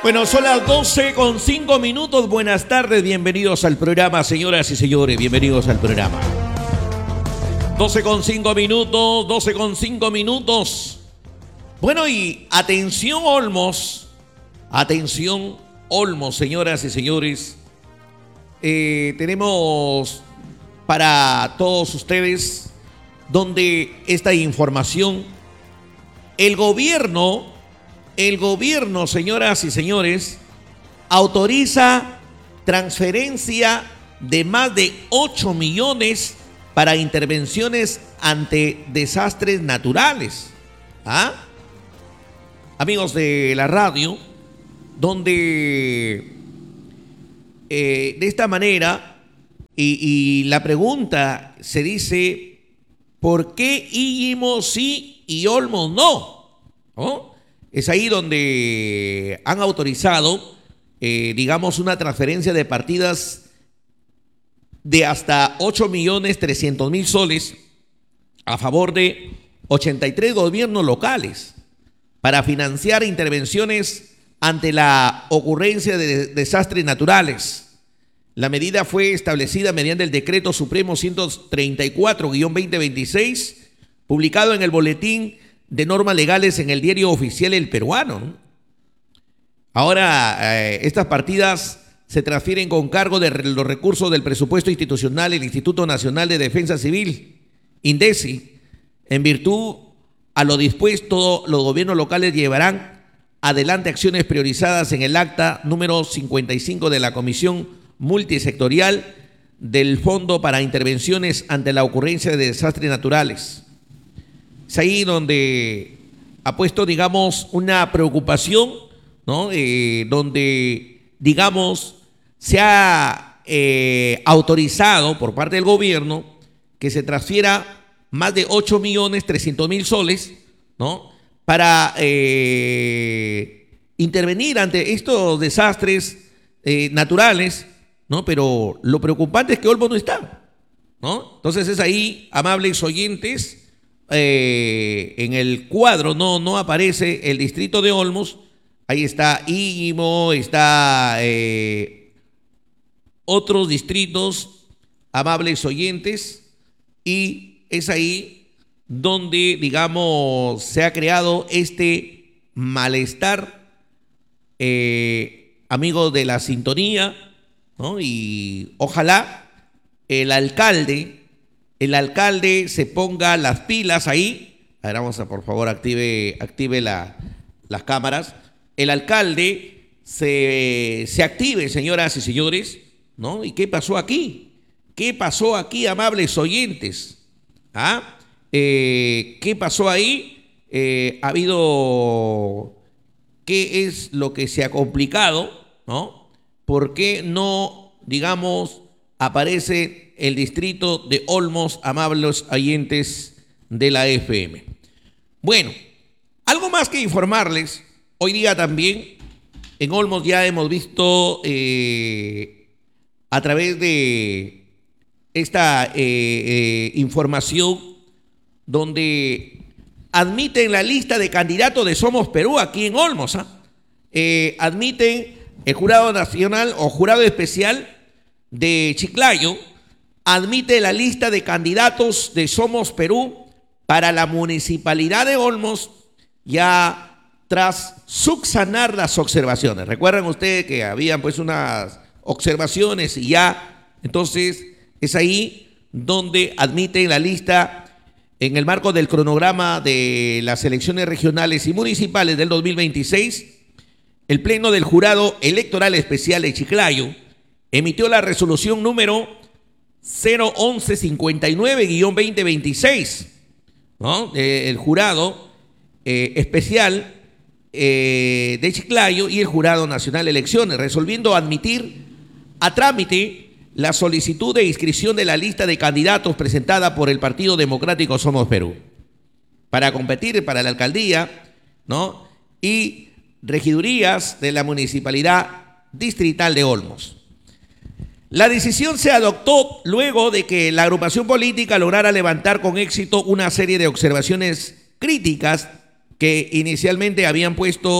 Bueno, son las 12:05. Buenas tardes, bienvenidos al programa, señoras y señores, bienvenidos al programa. 12:05. Bueno, y atención Olmos, señoras y señores. Tenemos para todos ustedes donde esta información, el gobierno, señoras y señores, autoriza transferencia de más de 8 millones para intervenciones ante desastres naturales. Amigos de la radio, donde de esta manera, y la pregunta se dice, ¿por qué Íllimo sí y Olmos no? Es ahí donde han autorizado, una transferencia de partidas de hasta 8.300.000 soles a favor de 83 gobiernos locales para financiar intervenciones ante la ocurrencia de desastres naturales. La medida fue establecida mediante el Decreto Supremo 134-2026, publicado en el Boletín de Normas Legales en el Diario Oficial El Peruano. Ahora, estas partidas se transfieren con cargo de los recursos del presupuesto institucional del Instituto Nacional de Defensa Civil, INDECI. En virtud a lo dispuesto, los gobiernos locales llevarán adelante acciones priorizadas en el acta número 55 de la Comisión Multisectorial del Fondo para Intervenciones ante la ocurrencia de desastres naturales. Es ahí donde ha puesto, una preocupación, ¿no? Donde, se ha autorizado por parte del gobierno que se transfiera más de 8.300.000 soles, ¿no? Para intervenir ante estos desastres naturales, ¿no? Pero lo preocupante es que Olmos no está, ¿no? Entonces es ahí, amables oyentes, en el cuadro no aparece el distrito de Olmos. Ahí está Íllimo, está otros distritos, amables oyentes, y es ahí donde, se ha creado este malestar, amigos de la sintonía, ¿no? Y ojalá el alcalde se ponga las pilas ahí. A ver, por favor, active las cámaras. El alcalde se active, señoras y señores, ¿no? ¿Y qué pasó aquí? ¿Qué pasó aquí, amables oyentes? ¿Qué pasó ahí? Ha habido, ¿qué es lo que se ha complicado, no? ¿Por qué no, aparece el distrito de Olmos, amables oyentes de la FM? Bueno, algo más que informarles. Hoy día también en Olmos ya hemos visto a través de esta información donde admiten la lista de candidatos de Somos Perú aquí en Olmos. Admiten el Jurado Nacional o Jurado Especial de Chiclayo, admite la lista de candidatos de Somos Perú para la municipalidad de Olmos, ya tras subsanar las observaciones. Recuerdan ustedes que habían unas observaciones y ya, entonces es ahí donde admiten la lista en el marco del cronograma de las elecciones regionales y municipales del 2026. El Pleno del Jurado Electoral Especial de Chiclayo emitió la resolución número 01159-2026, ¿no? El Jurado Especial de Chiclayo y el Jurado Nacional de Elecciones, resolviendo admitir a trámite la solicitud de inscripción de la lista de candidatos presentada por el Partido Democrático Somos Perú para competir para la alcaldía, ¿no? Y regidurías de la Municipalidad Distrital de Olmos. La decisión se adoptó luego de que la agrupación política lograra levantar con éxito una serie de observaciones críticas que inicialmente habían puesto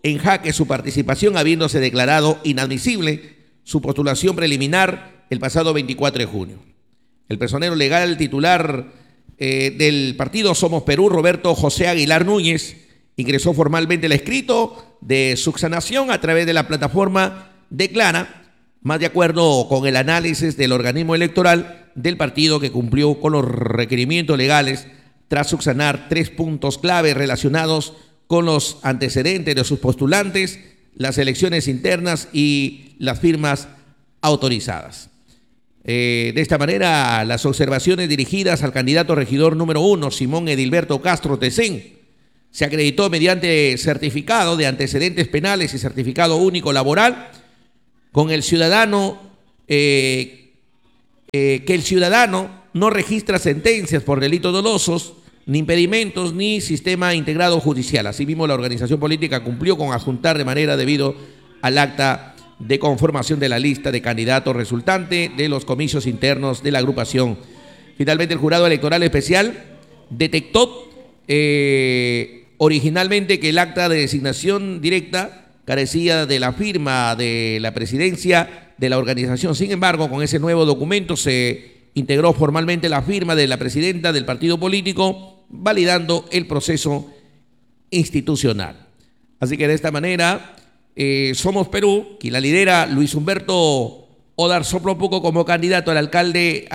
en jaque su participación, habiéndose declarado inadmisible su postulación preliminar el pasado 24 de junio. El personero legal titular del partido Somos Perú, Roberto José Aguilar Núñez, ingresó formalmente el escrito de subsanación a través de la plataforma Declara, más de acuerdo con el análisis del organismo electoral del partido, que cumplió con los requerimientos legales tras subsanar 3 puntos clave relacionados con los antecedentes de sus postulantes, las elecciones internas y las firmas autorizadas. De esta manera, las observaciones dirigidas al candidato regidor número 1, Simón Edilberto Castro Tecén, se acreditó mediante certificado de antecedentes penales y certificado único laboral con el ciudadano, que el ciudadano no registra sentencias por delitos dolosos, ni impedimentos, ni sistema integrado judicial. Asimismo, la organización política cumplió con adjuntar de manera debido al acta de conformación de la lista de candidatos resultante de los comicios internos de la agrupación. Finalmente, el jurado electoral especial detectó originalmente que el acta de designación directa carecía de la firma de la presidencia de la organización. Sin embargo, con ese nuevo documento se integró formalmente la firma de la presidenta del partido político, validando el proceso institucional. Así que de esta manera, Somos Perú, quien la lidera Luis Humberto Odar Soplopuco como candidato al alcalde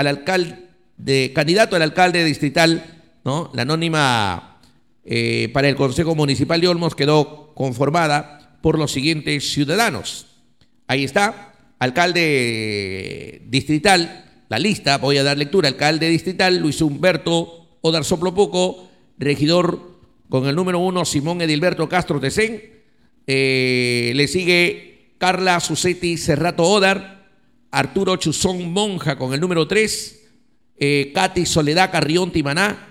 distrital, ¿no? La anónima para el Consejo Municipal de Olmos quedó conformada por los siguientes ciudadanos. Ahí está, alcalde distrital, la lista, voy a dar lectura: alcalde distrital Luis Humberto Odar Soplopuco, regidor con el número 1 Simón Edilberto Castro Tecén, le sigue Carla Susetti Cerrato Odar, Arturo Chuzón Monja con el número 3, Katy Soledad Carrión Timaná,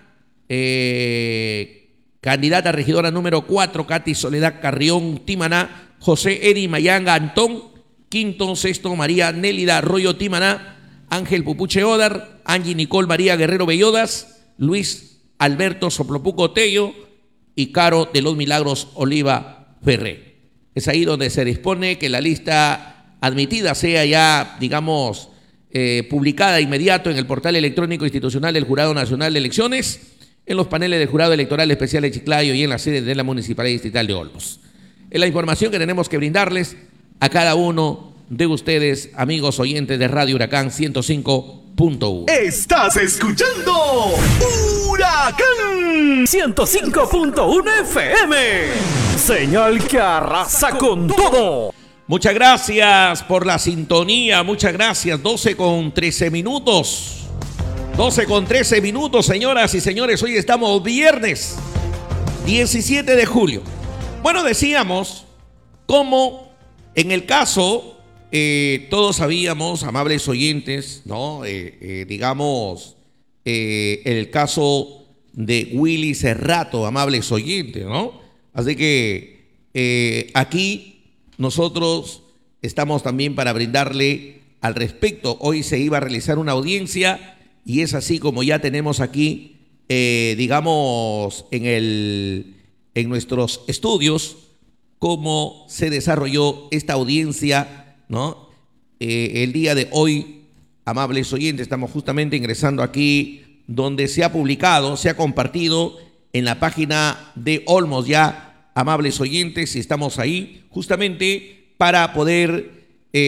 candidata regidora número 4, Katy Soledad Carrión Timaná, José Eri Mayanga Antón, quinto, sexto, María Nélida Arroyo Timaná, Ángel Pupuche Odar, Angie Nicole María Guerrero Bellodas, Luis Alberto Soplopuco Tello y Caro de los Milagros Oliva Ferré. Es ahí donde se dispone que la lista admitida sea ya, digamos, publicada de inmediato en el portal electrónico institucional del Jurado Nacional de Elecciones, en los paneles del Jurado Electoral Especial de Chiclayo y en la sede de la Municipalidad Distrital de Olmos. Es la información que tenemos que brindarles a cada uno de ustedes, amigos oyentes de Radio Huracán 105.1. Estás escuchando Huracán 105.1 FM. Señal que arrasa con todo. Muchas gracias por la sintonía, muchas gracias. 12:13 minutos. 12:13 minutos, señoras y señores. Hoy estamos viernes 17 de julio. Bueno, decíamos cómo en el caso, todos sabíamos, amables oyentes, ¿no? Digamos, el caso de Willy Cerrato, amables oyentes, ¿no? Así que aquí nosotros estamos también para brindarle al respecto. Hoy se iba a realizar una audiencia y es así como ya tenemos aquí, digamos, en nuestros estudios, cómo se desarrolló esta audiencia, ¿no? El día de hoy, amables oyentes, estamos justamente ingresando aquí donde se ha publicado, se ha compartido en la página de Olmos ya, amables oyentes, y estamos ahí justamente para poder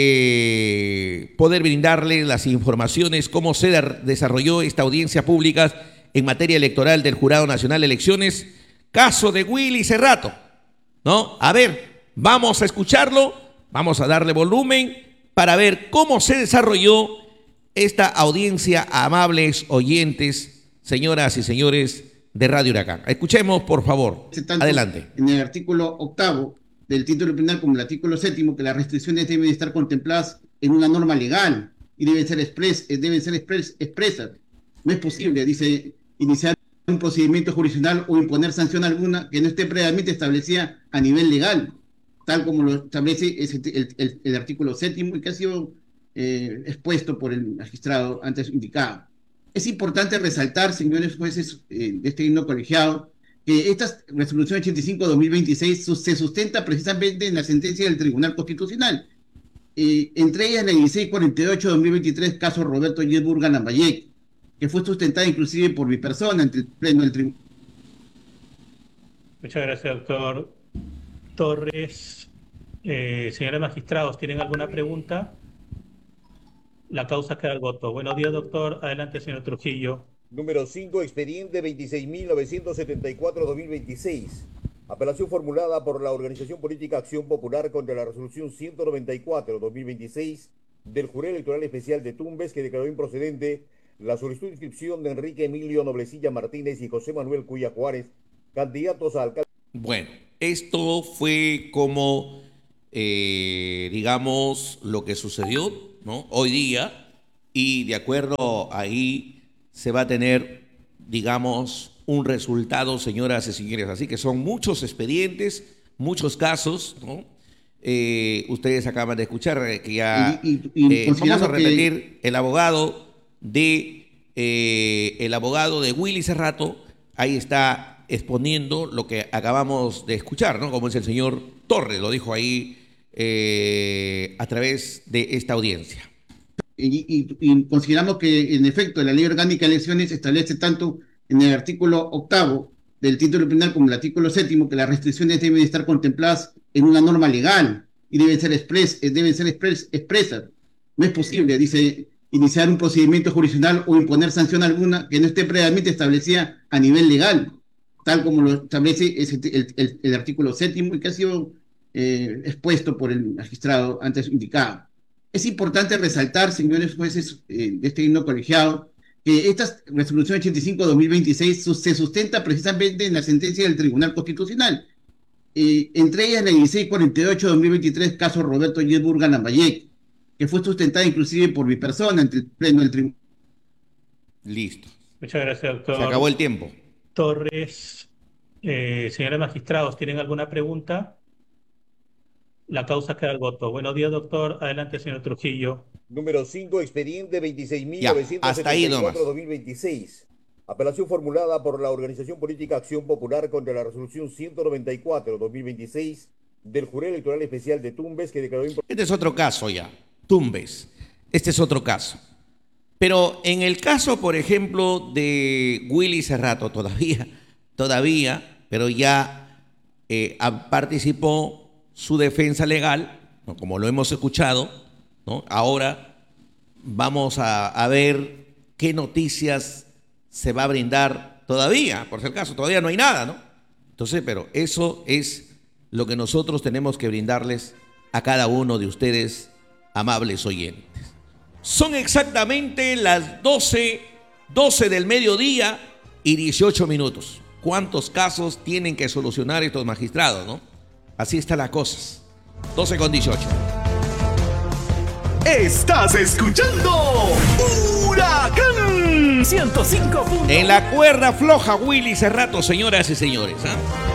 brindarles las informaciones, cómo se desarrolló esta audiencia pública en materia electoral del Jurado Nacional de Elecciones, caso de Willy Cerrato, ¿no? A ver, vamos a escucharlo, vamos a darle volumen para ver cómo se desarrolló esta audiencia, amables oyentes, señoras y señores de Radio Huracán. Escuchemos, por favor. Adelante. En el artículo 8 del título penal como el artículo 7, que las restricciones deben estar contempladas en una norma legal y deben ser expresas. No es posible, dice, iniciar un procedimiento jurisdiccional o imponer sanción alguna que no esté previamente establecida a nivel legal, tal como lo establece el artículo 7 y que ha sido expuesto por el magistrado antes indicado. Es importante resaltar, señores jueces de este himno colegiado, que esta resolución 85-2026 se sustenta precisamente en la sentencia del Tribunal Constitucional. Entre ellas la 1648-2023, caso Roberto Y. Burga Lambayek, que fue sustentada inclusive por mi persona ante el Pleno del Tribunal. Muchas gracias, doctor Torres. Señores magistrados, ¿tienen alguna pregunta? La causa queda al voto. Buenos días, doctor. Adelante, señor Trujillo. Número 5, expediente 26.974-2026. Apelación formulada por la Organización Política Acción Popular contra la Resolución 194-2026 del Jurado Electoral Especial de Tumbes, que declaró improcedente la solicitud de inscripción de Enrique Emilio Noblecilla Martínez y José Manuel Cuya Juárez, candidatos a alcalde. Bueno, esto fue como, digamos, lo que sucedió, ¿no?, hoy día, y de acuerdo ahí se va a tener, digamos, un resultado, señoras y señores. Así que son muchos expedientes, muchos casos, ¿no? Ustedes acaban de escuchar que ya vamos a repetir el abogado de Willy Cerrato, ahí está exponiendo lo que acabamos de escuchar, ¿no? Como es el señor Torres, lo dijo ahí a través de esta audiencia. Y consideramos que, en efecto, la Ley Orgánica de Elecciones establece tanto en el artículo 8 del título penal como el artículo 7 que las restricciones deben estar contempladas en una norma legal y deben ser expresas. No es posible, dice, iniciar un procedimiento jurisdiccional o imponer sanción alguna que no esté previamente establecida a nivel legal, tal como lo establece el artículo 7 y que ha sido expuesto por el magistrado antes indicado. Es importante resaltar, señores jueces de este digno colegiado, que esta resolución 85-2026 se sustenta precisamente en la sentencia del Tribunal Constitucional. Entre ellas la 1648-2023, caso Roberto Y. Burga Lambayek, que fue sustentada inclusive por mi persona ante el Pleno del Tribunal. Listo. Muchas gracias, doctor. Se acabó el tiempo. Torres. Señores magistrados, ¿tienen alguna pregunta? La causa queda al voto. Buenos días, doctor. Adelante, señor Trujillo. Número 5, expediente hasta ahí nomás. 26.974-2026. Apelación formulada por la Organización Política Acción Popular contra la Resolución 194-2026 del Jurado Electoral Especial de Tumbes, que declaró improcedente. Este es otro caso ya, Tumbes. Este es otro caso. Pero en el caso, por ejemplo, de Willy Cerrato, todavía, pero ya participó su defensa legal, ¿no?, como lo hemos escuchado, ¿no? Ahora vamos a ver qué noticias se va a brindar todavía, por si acaso, todavía no hay nada, ¿no? Entonces, pero eso es lo que nosotros tenemos que brindarles a cada uno de ustedes, amables oyentes. Son exactamente las 12 del mediodía y 18 minutos. ¿Cuántos casos tienen que solucionar estos magistrados, no? Así están las cosas. 12:18. Estás escuchando Huracán 105. En la cuerda floja, Willy Cerrato, señoras y señores, ¿ah?